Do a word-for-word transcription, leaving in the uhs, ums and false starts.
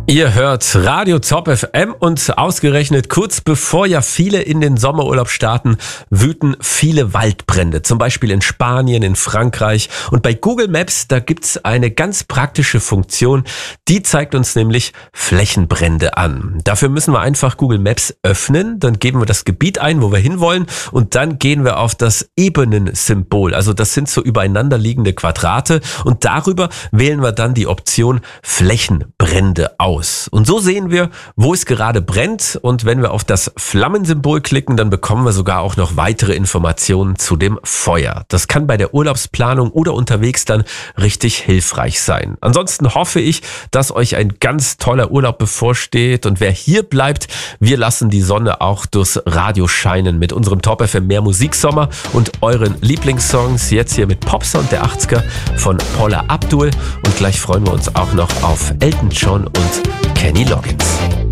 Ihr hört Radio Top F M und ausgerechnet kurz bevor ja viele in den Sommerurlaub starten, wüten viele Waldbrände. Zum Beispiel in Spanien, in Frankreich. Und bei Google Maps, da gibt's eine ganz praktische Funktion, die zeigt uns nämlich Flächenbrände an. Dafür müssen wir einfach Google Maps öffnen, dann geben wir das Gebiet ein, wo wir hinwollen und dann gehen wir auf das Ebenen-Symbol. Also das sind so übereinander liegende Quadrate und darüber wählen wir dann die Option Flächenbrände aus. Und so sehen wir, wo es gerade brennt, und wenn wir auf das Flammensymbol klicken, dann bekommen wir sogar auch noch weitere Informationen zu dem Feuer. Das kann bei der Urlaubsplanung oder unterwegs dann richtig hilfreich sein. Ansonsten hoffe ich, dass euch ein ganz toller Urlaub bevorsteht, und wer hier bleibt, wir lassen die Sonne auch durchs Radio scheinen mit unserem Top F M Mehr Musiksommer und euren Lieblingssongs, jetzt hier mit Popsound der achtziger von Paula Abdul, und gleich freuen wir uns auch noch auf Elton John und Kenny Loggins.